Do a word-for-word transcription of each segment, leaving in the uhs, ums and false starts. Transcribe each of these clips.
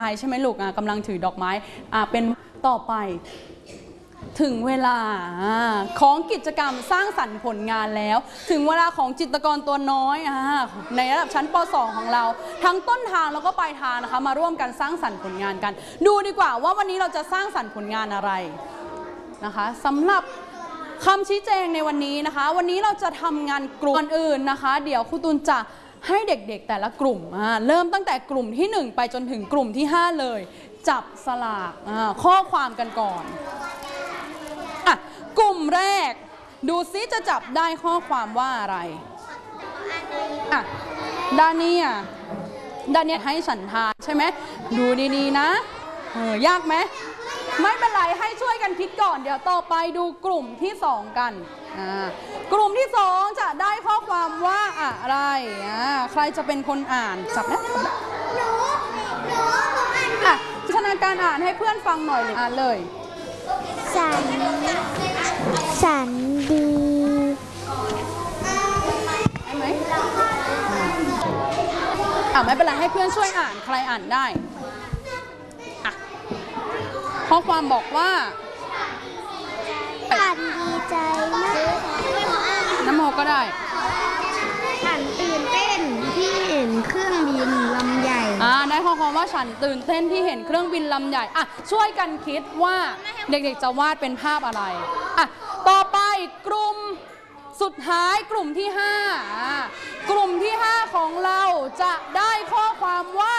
ใช่ไหมลูกกำลังถือดอกไม้เป็นต่อไปถึงเวลาของกิจกรรมสร้างสรรค์ผลงานแล้วถึงเวลาของจิตรกรตัวน้อยในระดับชั้นป สอง ของเราทั้งต้นทางแล้วก็ปลายทางนะคะมาร่วมกันสร้างสรรค์ผลงานกันดูดีกว่าว่าวันนี้เราจะสร้างสรรค์ผลงานอะไรนะคะสำหรับคำชี้แจงในวันนี้นะคะวันนี้เราจะทำงานกลุ่มอื่นนะคะเดี๋ยวครูตูนจะให้เด็กๆแต่ละกลุ่มเริ่มตั้งแต่กลุ่มที่หนึ่งไปจนถึงกลุ่มที่ห้าเลยจับสลากข้อความกันก่อนอ่ะกลุ่มแรกดูซิจะจับได้ข้อความว่าอะไรอ่ะด้านนี้อ่ะด้านนี้ให้ฉันทานใช่ไหมดูดีๆนะเออยากไหมไม่เป็นไรให้ช่วยกันคิดก่อนเดี๋ยวต่อไปดูกลุ่มที่สองกันอ่ากลุ่มที่สองจะได้ข้อความว่าอะไรอ่าใครจะเป็นคนอ่านจับนะหนูหนูอ่ะจินตนาการอ่านให้เพื่อนฟังหน่อยเลยอ่านเลยฉันฉันดีได้ไหมอ่ะไม่เป็นไรให้เพื่อนช่วยอ่านใครอ่านได้อ่ะข้อความบอกว่าฉันดีใจมากน้ำโมก็ได้ฉันตื่นเต้นที่เห็นเครื่องบินลำใหญ่อ่าได้ข้อความว่าฉันตื่นเต้นที่เห็นเครื่องบินลำใหญ่อ่ะช่วยกันคิดว่าเด็กๆจะวาดเป็นภาพอะไรอ่ะต่อไปกลุ่มสุดท้ายกลุ่มที่ห้ากลุ่มที่ห้าของเราจะได้ข้อความว่า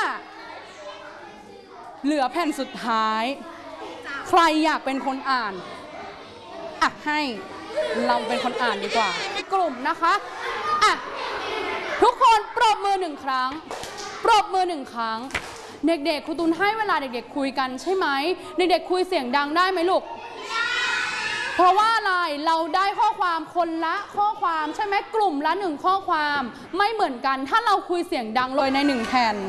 เหลือแผ่นสุดท้ายใครอยากเป็นคนอ่านอ่ะให้เราเป็นคนอ่านดีกว่ากลุ่มนะคะอ่ะทุกคนปรบมือหนึ่งครั้งปรบมือหนึ่งครั้งเด็กๆครูตูนให้เวลาเด็กๆคุยกันใช่ไหมเด็กๆคุยเสียงดังได้ไหมลูกเพราะว่าอะไรเราได้ข้อความคนละข้อความใช่ไหมกลุ่มละหนึ่งข้อความไม่เหมือนกันถ้าเราคุยเสียงดังเลยในหนึ่งแผ่น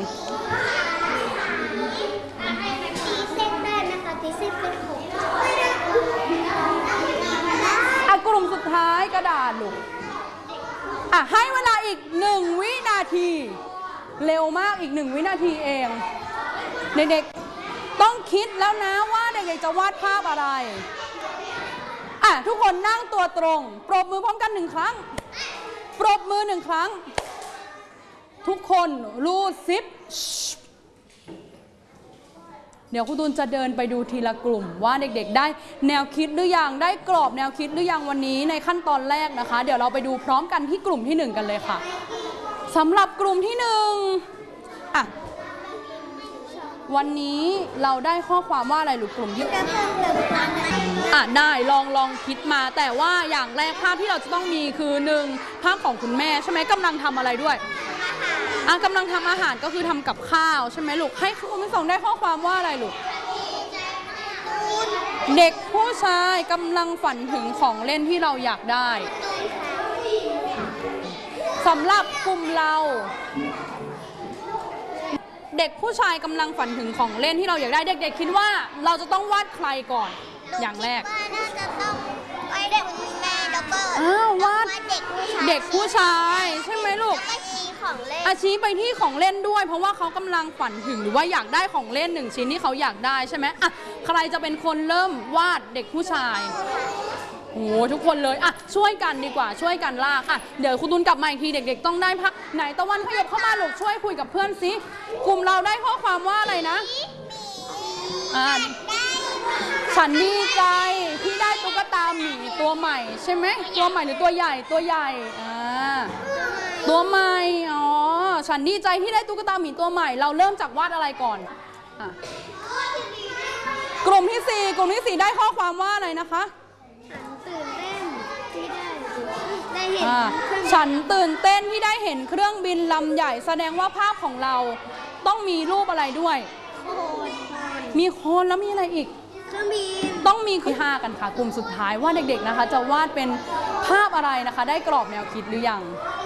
กลุ่มสุดท้ายกระดาษลูกอ่ะให้เวลาอีกหนึ่งวินาทีเร็วมากอีกหนึ่งวินาทีเองเด็กๆต้องคิดแล้วนะว่าเด็กๆจะวาดภาพอะไรอ่ะทุกคนนั่งตัวตรงปรบมือพร้อมกันหนึ่งครั้งปรบมือหนึ่งครั้งทุกคนรูดซิปเดี๋ยวครูตูนจะเดินไปดูทีละกลุ่มว่าเด็กๆได้แนวคิดหรือยังได้กรอบแนวคิดหรือยังวันนี้ในขั้นตอนแรกนะคะเดี๋ยวเราไปดูพร้อมกันที่กลุ่มที่หนึ่งกันเลยค่ะสำหรับกลุ่มที่หนึ่งอ่ะวันนี้เราได้ข้อความว่าอะไรหรือกลุ่มที่อ่ะได้ลองลองคิดมาแต่ว่าอย่างแรกภาพที่เราจะต้องมีคือหนึ่งภาพของคุณแม่ใช่ไหมกำลังทำอะไรด้วยอ่ะกำลังทำอาหารก็คือทำกับข้าวใช่ไหมลูกให้คุณผู้ชมได้ข้อความว่าอะไรลูกเด็กผู้ชายกำลังฝันถึงของเล่นที่เราอยากได้สำหรับกลุ่มเราเด็กผู้ชายกำลังฝันถึงของเล่นที่เราอยากได้เด็กๆคิดว่าเราจะต้องวาดใครก่อนอย่างแรกอ้าววาดเด็กผู้ชายใช่ไหมลูกอาชี้ไปที่ของเล่นด้วยเพราะว่าเขากำลังฝันถึงหรือว่าอยากได้ของเล่นหนึ่งชิ้นที่เขาอยากได้ใช่ไหมอ่ะใครจะเป็นคนเริ่มวาดเด็กผู้ชายโอ้ทุกคนเลยอ่ะช่วยกันดีกว่าช่วยกันลากอ่ะเดี๋ยวคุณตุนกลับมาอีกทีเด็กๆต้องได้พักไหนตะวันขยับเข้ามาลูกช่วยคุยกับเพื่อนสิกลุ่มเราได้ข้อความว่าอะไรนะอ่าฉันดีใจที่ได้ตุ๊กตาหมีตัวใหม่ใช่ไหมตัวใหม่หรือตัวใหญ่ตัวใหญ่อ่าตัวใหม่อ๋อฉันดีใจที่ได้ตุ๊กตาหมีตัวใหม่เราเริ่มจากวาดอะไรก่อนอ่ะกลุ่มที่สี่กลุ่มที่สี่ได้ข้อความว่าอะไรนะคะฉันตื่นเต้นที่ได้เห็นเครื่องบินลำใหญ่แสดงว่าภาพของเราต้องมีรูปอะไรด้วยมีโคนแล้วมีอะไรอีกเครื่องบินต้องมีคือห้ากันค่ะกลุ่มสุดท้ายว่าเด็กๆนะคะจะวาดเป็นภาพอะไรนะคะได้กรอบแนวคิดหรือยัง